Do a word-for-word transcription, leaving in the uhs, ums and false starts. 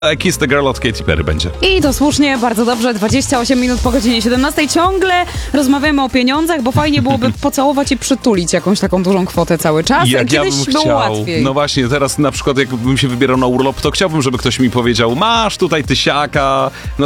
Kiss the Girl od Katy Perry będzie. I to słusznie, bardzo dobrze, dwadzieścia osiem minut po godzinie siedemnastej. Ciągle rozmawiamy o pieniądzach, bo fajnie byłoby pocałować i przytulić jakąś taką dużą kwotę cały czas. Jak Kiedyś ja bym było chciał, łatwiej. no właśnie, teraz na przykład jakbym się wybierał na urlop, to chciałbym, żeby ktoś mi powiedział, masz tutaj tysiaka. No